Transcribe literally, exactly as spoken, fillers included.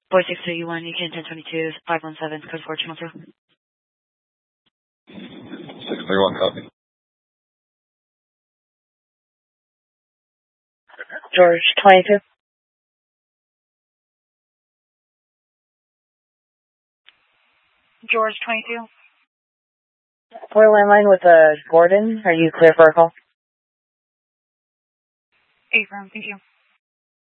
four six three one, you can ten twenty-two, five one seven, code four, channel two. six three one, copy. George twenty-two. George twenty-two. We're landline with uh, Gordon. Are you clear for a call? Affirm, thank you.